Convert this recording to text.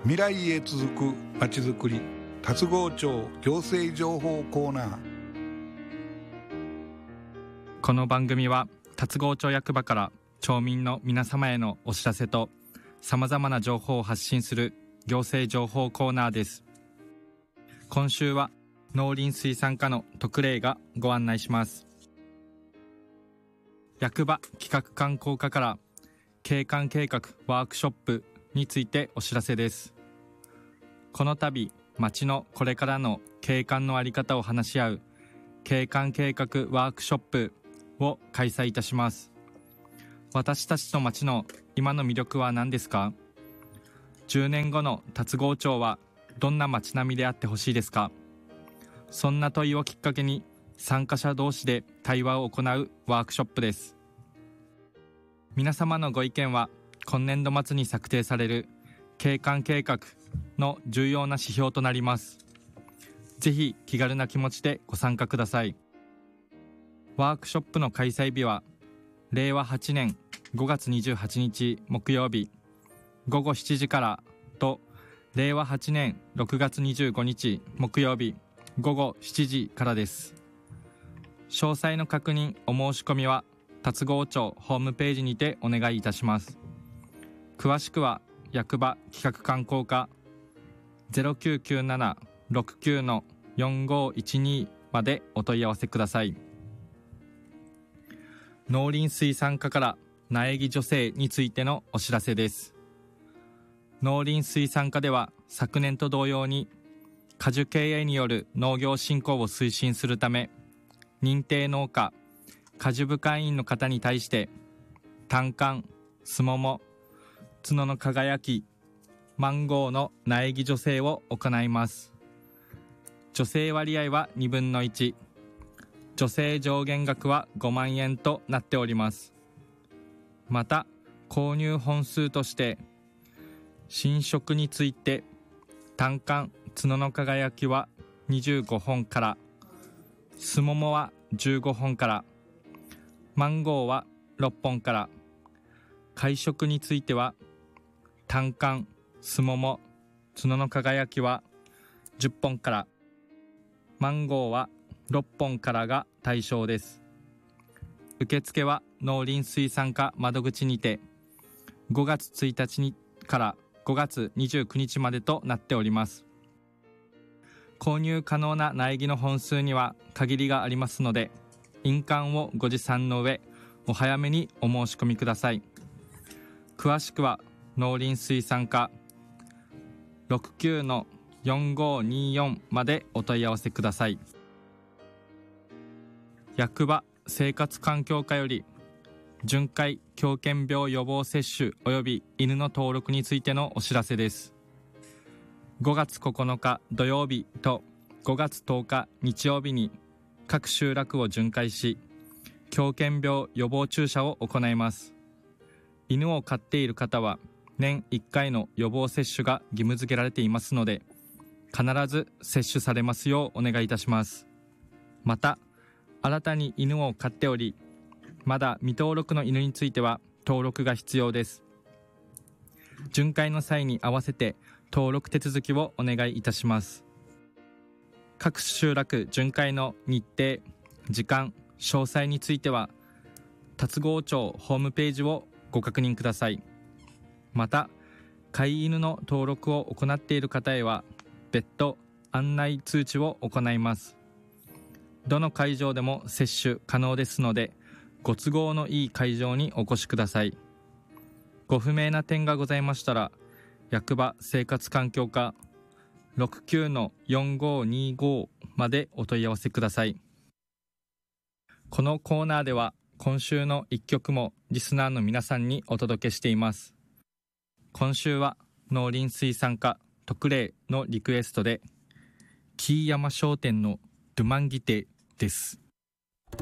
未来へ続くまちづくり、龍郷町行政情報コーナー。 この番組は龍郷町役場から町民の皆様へのお知らせとさまざまな情報を発信する行政情報コーナーです。今週は農林水産課の徳礼がご案内します。役場企画観光課から景観計画ワークショップについてお知らせです。この度、町のこれからの景観のあり方を話し合う景観計画ワークショップを開催いたします。私たちと町の今の魅力は何ですか？10年後の龍郷町はどんな町並みであってほしいですか？そんな問いをきっかけに参加者同士で対話を行うワークショップです。皆様のご意見は今年度末に策定される景観計画の重要な指標となります。ぜひ気軽な気持ちでご参加ください。ワークショップの開催日は令和8年5月28日木曜日午後7時からと令和8年6月25日木曜日午後7時からです。詳細の確認お申し込みは龍郷町ホームページにてお願いいたします。詳しくは役場企画観光課 0997-69-4512 までお問い合わせください。農林水産課から苗木助成についてのお知らせです。農林水産課では昨年と同様に果樹経営による農業振興を推進するため、認定農家果樹部会員の方に対して単管、すもも、角の輝き、マンゴーの苗木助成を行います。助成割合は2分の1、助成上限額は5万円となっております。また購入本数として新色について単管、角の輝きは25本から、すももは15本から、マンゴーは6本から、会色については単管、すもも、角の輝きは10本から、マンゴーは6本からが対象です。受付は農林水産課窓口にて5月1日にから5月29日までとなっております。購入可能な苗木の本数には限りがありますので、印鑑をご持参の上、お早めにお申し込みください。詳しくは農林水産課 69-4524 までお問い合わせください。役場生活環境課より巡回狂犬病予防接種及び犬の登録についてのお知らせです。5月9日土曜日と5月10日日曜日に各集落を巡回し、狂犬病予防注射を行います。犬を飼っている方は年1回の予防接種が義務付けられていますので、必ず接種されますようお願いいたします。また、新たに犬を飼っており、まだ未登録の犬については登録が必要です。巡回の際に合わせて登録手続きをお願いいたします。各集落巡回の日程、時間、詳細については龍郷町ホームページをご確認ください。また、飼い犬の登録を行っている方へは別途案内通知を行います。どの会場でも接種可能ですので、ご都合のいい会場にお越しください。ご不明な点がございましたら、役場生活環境課 69-4525 までお問い合わせください。このコーナーでは今週の一曲もリスナーの皆さんにお届けしています。今週は農林水産課徳礼のリクエストで、キーヤマ商店のドゥマンギテです。